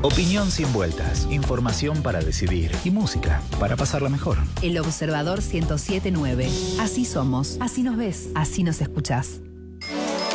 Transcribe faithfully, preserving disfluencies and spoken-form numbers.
Opinión sin vueltas, información para decidir y música para pasarla mejor. El Observador ciento siete punto nueve. Así somos, así nos ves, así nos escuchás.